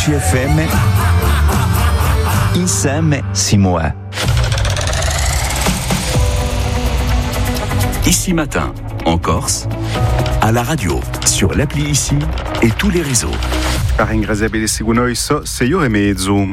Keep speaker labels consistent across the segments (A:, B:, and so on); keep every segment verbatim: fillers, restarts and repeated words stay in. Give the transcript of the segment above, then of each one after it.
A: C F M, insieme siamo a. Ici Matin, en Corse, à la radio, sur l'appli Ici et tous les réseaux.
B: A ringraziabile seguono isso sei ore e mezzo.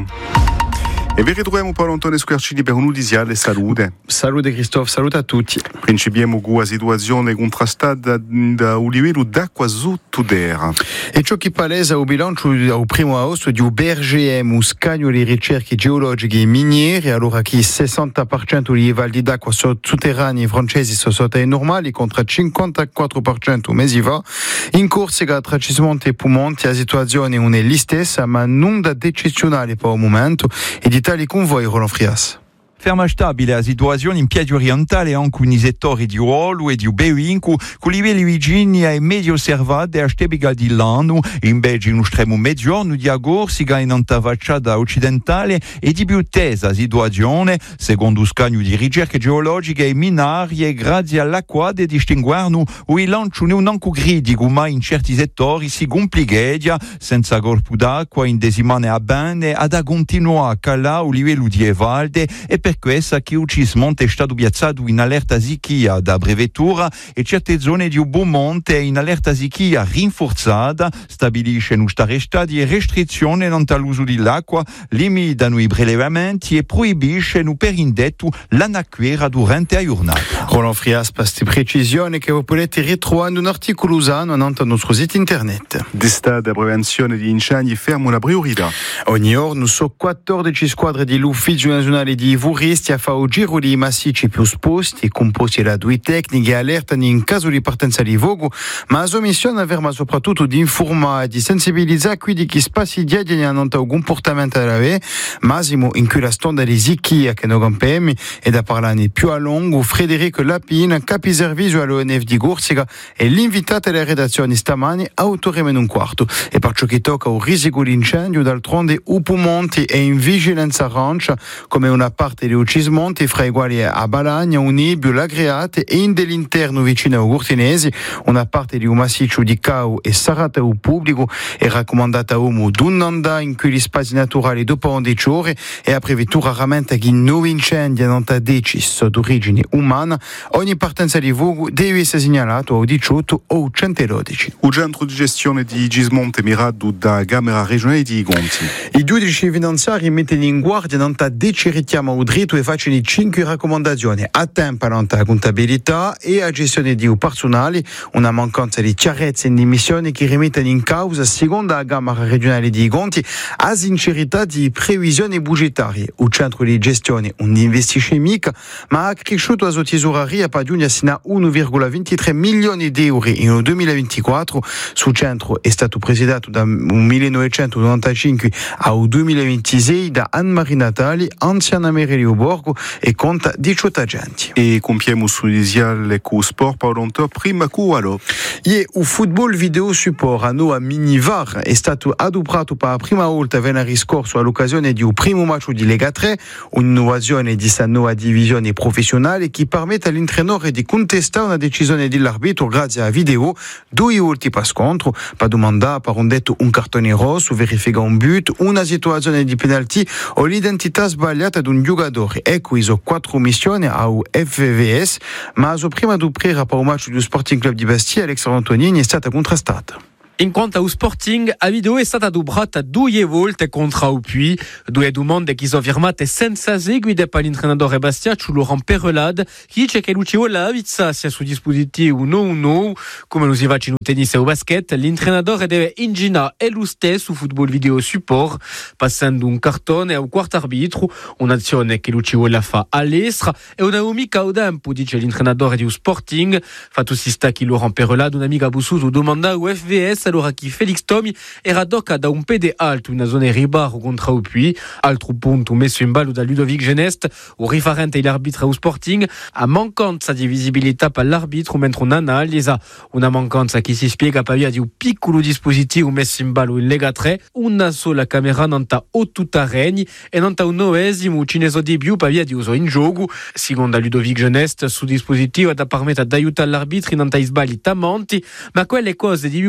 B: E vi ritroviamo Paolo Antonio Squarcini per un udisiale salute.
C: Salute Christophe, salute a tutti.
B: Principiamo con la situazione contrastata da un livello d'acqua sottotterra.
C: E ciò che palesa il bilancio al primo agosto di U B R G M, un scagno le ricerche geologiche e miniere, allora che il sessanta per cento dei livelli d'acqua sotterranei francesi sono stati normali contro il cinquantaquattro per cento mesi fa. In corsa tra Cismonte e Pumonte la situazione non è la stessa, ma non da eccezionale per il momento. E di tali con voi, Roland Frias.
D: Ferma stabile a situazione in piedi orientale anche in settori di Olu e di Ubewin con livelli vicini ai medio osservati a stebiga di Lano, invece in un estremo mezzogiorno di agorsiga in antavacciata occidentale e di più tesa situazione, secondo un scagno di ricerche geologiche e minarie, grazie all'acqua di distinguerno o il lancio non anche critico, ma in certi settori si complica, senza corpo d'acqua in desimane a bene, ad a continuare a calare il livello di Evalde e per questa che il Cismonte è stato piazzato in allerta siccità da brevettura e certe zone di Beaumonte in allerta siccità rinforzata, stabilisce in stare stati e restrizioni all'uso dell'acqua, limitano i prelevamenti e proibisce per indetto l'anacquera durante la giornata.
C: Roland Frias, per queste precisioni che voi potete ritrovare in un articolo usato sul nostro sito internet.
B: D'estate a prevenzione di incendi fermo la priorità.
C: Ogni giorno sono quattordici squadre dell'Ufficio Nazionale di Vuristi a fare il giro dei massicci più esposti, composti da due tecniche e allertano in caso di partenza di fuoco, ma la sua missione è ferma soprattutto di informare e di sensibilizzare quindi chi spazi dietro hanno un comportamento da avere, massimo in cui la stonda di Zicchia che non campemi e da parlare più a lungo Federico Lapin, capi servizio all'O N F di Corsica e l'invitato della redazione stamani autoremo in un quarto. E per ciò che tocca il rischio di incendio, d'altronde Upumonti è in vigilanza arancia come una parte di Cismonte fra i quali a Balagna, Unibio, Lagreate e in dell'interno vicino a Gurtinesi, una parte di un massiccio di Cau e Sarata al pubblico è raccomandata a uomo d'un andà in cui gli spazi naturali dopo undici ore e a previsto raramente che nuovi incendi hanno deciso d'origine umana. Ogni partenza di fuoco deve essere segnalato al diciotto o centododici.
B: Il centro di gestione di Gismonte mirato da Camera regionale di Gonti.
C: I giudici finanziari mettono in guardia non dieci richiamo al dritto e facciano cinque raccomandazioni a tempo alla contabilità e a gestione di personali, una mancanza di chiarezza in dimissioni che rimettono in causa, secondo la Camera regionale di Gonti, a sincerità di previsioni budgetarie. Il centro di gestione non investisce mica, ma ha cresciuto la sua tesoreria per giungere sino a uno virgola ventitré milioni di euro in duemilaventiquattro. Sul centro è stato presidato da millenovecentonovantacinque al duemilaventisei da Anne-Marie Natali, anziana maire di Borgo, e conta diciotto agenti.
B: E compiamo su l'isiale con sport Paolo prima cualo.
C: E il football video support a noi a Minivar è stato adoprato per la prima volta venerdì scorso all'occasione di un primo match di Lega tre, un'innovazione di questa nuova divisione professionale che permette all'entrenatore di contestare una decisione dell'arbitro grazie a video, due volti per scontro, per domandare per un detto un cartone rosso, verificare un but, una situazione di penalty o l'identità sbagliata di un giocatore. Ecco, iso quattro missioni al F V S, ma la prima di aprire per un match del Sporting Club di Bastia, Alexandre Antonini, è stata contrastata.
E: In quanto al Sporting, la video è stata adobrata due volte contro il Puy, due domande che sono firmate senza seguire per l'allenatore Bastia, Laurent Perelade, che dice che Lucio Lavizza sia su dispositivo no no, come lo si fa in tennis e o basket, l'allenatore deve ingeggiare e lo stesso football video support, passando un cartone al quarto arbitro, un'azione che Lucio la fa all'estra e una amica al tempo, dice l'allenatore di Sporting, fatto si sta che Laurent Perelade, un'amica bussuso domanda al F V S allora che Felix Tomi era docca da un piede alto in una zona ribaro contro il Puy, altro punto messo in ballo da Ludovic Genest, o riferente l'arbitro Sporting, a mancanza di visibilità per l'arbitro mentre un'analisi, una mancanza che si spiega per via di un piccolo dispositivo messo in ballo in Lega tre, una sola camera non ha otto terreni e non ha un novesimo cineso di più per via di uso in gioco, secondo Ludovic Genest, su dispositivo da permettere di aiutare l'arbitro non ha sbagli tamanti, ma quelle cose di più precise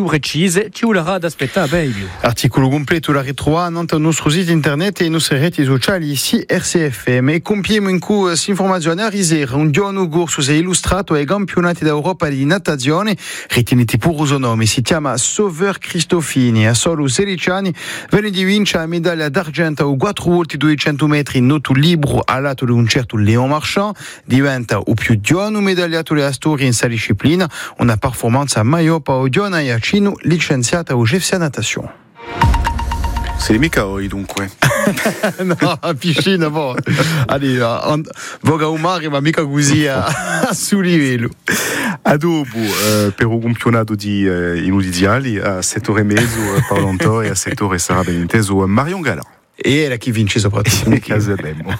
E: Lise ci volerà ad aspettare baby.
C: Articolo completo la ritrova sul nostro sito internet e i nostri reti sociali ici R C F M. E compiamo in cui si informazione a risera un giorno corso si è illustrato ai campionati d'Europa di natazione ritenuti pure uso nome, si chiama Sauveur Cristofini. A solo sedici anni venne di vincere la medaglia d'argento a quattro volte duecento metri in nuoto libero al lato di un certo Léon Marchand, diventa il più giovane medagliato della storia in questa disciplina, una performance maggiore per Diona Iacino, licenziata a G F C Natation.
B: Sei mica oi dunque.
C: No, a piscina boh. Allora, voga un mare ma mica così a, a su livello.
B: A dopo eh, per un campionato di eh, inudiziali a sette ore e mezzo eh, Paolo e a sette ore sarà ben inteso Marion Galan.
C: E era chi vince soprattutto.
B: Casabemmo.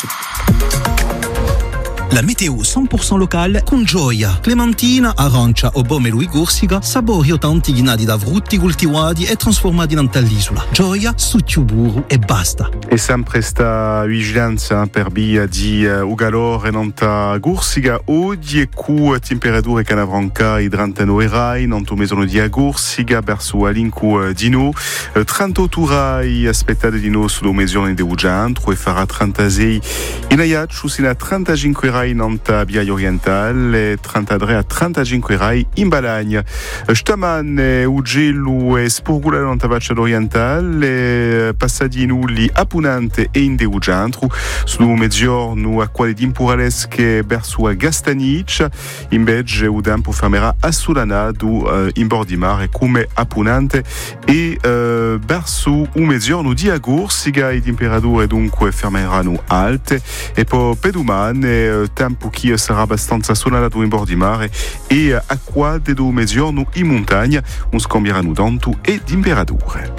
F: La météo cent pour cent locale con gioia. Clementina, arancia o pomelo e corsica, sapori autentici nati da frutti coltivati e trasformati in dall'isola. Gioia, succio burro e basta.
B: E sempre sta vigilanza per via di uh, Ugalor e nanta Gursiga oggi e cu temperature canavranca idrantanove rai nanto mesono di Gursiga verso alincu uh, dino uh, trentotto rai aspettate di no sulle mesioni de Uggiantro e farà trentasei in Aiacciu sino a trentacinque rai nanta Biaia Orientale e trentadre a trentacinque rai in Balagna. Staman Ugelu e Spurgula nanta Vaccia d'Orientale e passati nulli Apunante e in de Uggiantro sullo mezzogiorno a quale d'impuralesche verso a Gastanic invece o tempo fermerà a Sulanado uh, in bordi mare come Apunante e uh, verso un mezzogiorno di Agursiga e temperature dunque fermeranno alte e poi pedumane uh, tempo che sarà abbastanza solanato in bordi mare e uh, acqua de do mezzogiorno in montagna un scambieranno d'anto e temperature.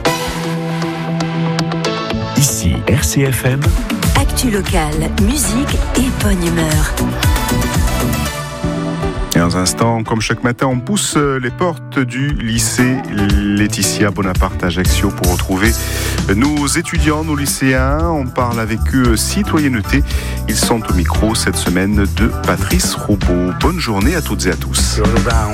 A: Ici R C F M.
G: Actu locale, musique et bonne humeur.
B: Et dans un instant, comme chaque matin, on pousse les portes du lycée Laetitia Bonaparte Ajaccio pour retrouver nos étudiants, nos lycéens. On parle avec eux citoyenneté. Ils sont au micro cette semaine de Patrice Roubaud. Bonne journée à toutes et à tous.